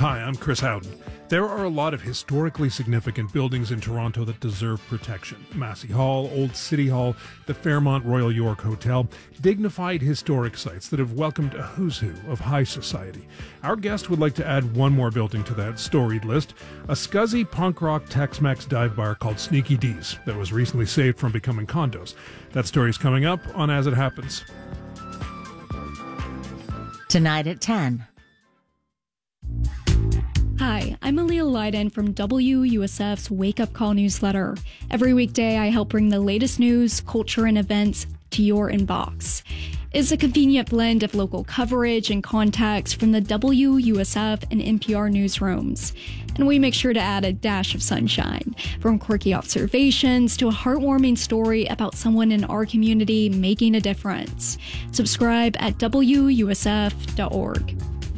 Hi, I'm Chris Howden. There are a lot of historically significant buildings in Toronto that deserve protection. Massey Hall, Old City Hall, the Fairmont Royal York Hotel, dignified historic sites that have welcomed a who's who of high society. Our guest would like to add one more building to that storied list, a scuzzy punk rock Tex-Mex dive bar called Sneaky D's that was recently saved from becoming condos. That story's coming up on As It Happens. Tonight at 10. Hi, I'm Aaliyah Leiden from WUSF's Wake Up Call newsletter. Every weekday, I help bring the latest news, culture, and events to your inbox. It's a convenient blend of local coverage and context from the WUSF and NPR newsrooms. And we make sure to add a dash of sunshine, from quirky observations to a heartwarming story about someone in our community making a difference. Subscribe at WUSF.org.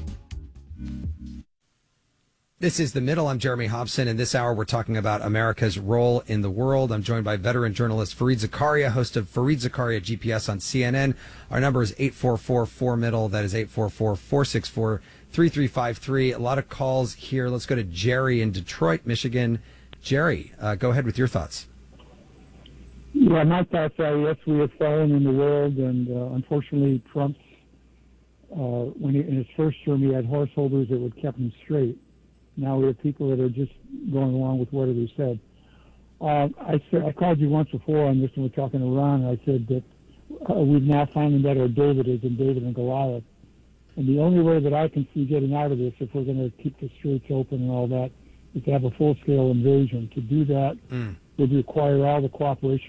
This is The Middle. I'm Jeremy Hobson, and this hour we're talking about America's role in the world. I'm joined by veteran journalist Fareed Zakaria, host of Fareed Zakaria GPS on CNN. Our number is 844-4MIDDLE. That is 844-464-3353. A lot of calls here. Let's go to Jerry in Detroit, Michigan. Jerry, go ahead with your thoughts. Yeah, my thoughts are, yes, we have fallen in the world, and unfortunately, Trump's, in his first term, he had horse holders that would keep him straight. Now we have people that are just going along with whatever he said. I called you once before on this, and we're talking to Ron, and I said that we've now finally met our David is in David and Goliath. And the only way that I can see getting out of this, if we're going to keep the streets open and all that, is to have a full-scale invasion. To do that would require all the cooperation